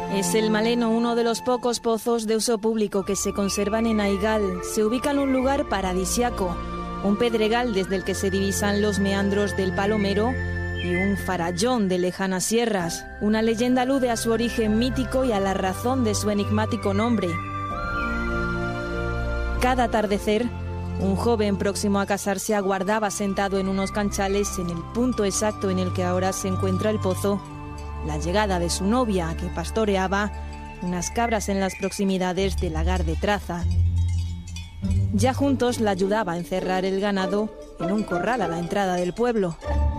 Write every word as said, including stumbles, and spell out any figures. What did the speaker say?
Es el Maleno, uno de los pocos pozos de uso público que se conservan en Aigal. Se ubica en un lugar paradisiaco, un pedregal desde el que se divisan los meandros del Palomero y un farallón de lejanas sierras. Una leyenda alude a su origen mítico y a la razón de su enigmático nombre. Cada atardecer, un joven próximo a casarse aguardaba sentado en unos canchales en el punto exacto en el que ahora se encuentra el pozo la llegada de su novia, que pastoreaba unas cabras en las proximidades del lagar de Traza. Ya juntos la ayudaba a encerrar el ganado en un corral a la entrada del pueblo.